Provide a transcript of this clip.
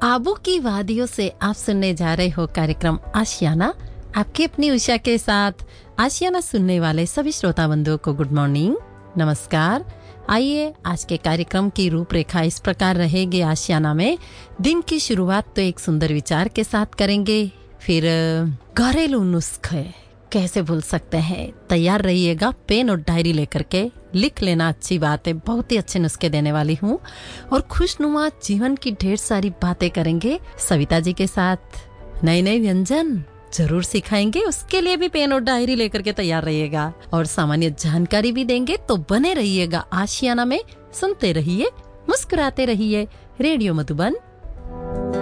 आबू की वादियों से आप सुनने जा रहे हो कार्यक्रम आशियाना, आपकी अपनी उषा के साथ। आशियाना सुनने वाले सभी श्रोता बंधुओं को गुड मॉर्निंग, नमस्कार। आइए आज के कार्यक्रम की रूपरेखा इस प्रकार रहेगी। आशियाना में दिन की शुरुआत तो एक सुंदर विचार के साथ करेंगे, फिर घरेलू नुस्खे कैसे भूल सकते हैं। तैयार रहिएगा, पेन और डायरी लेकर के लिख लेना, अच्छी बात है। बहुत ही अच्छे नुस्खे देने वाली हूँ और खुशनुमा जीवन की ढेर सारी बातें करेंगे सविता जी के साथ। नए नए व्यंजन जरूर सिखाएंगे, उसके लिए भी पेन और डायरी लेकर के तैयार रहिएगा और सामान्य जानकारी भी देंगे। तो बने रहिएगा आशियाना में, सुनते रहिए, मुस्कुराते रहिए। रेडियो मधुबन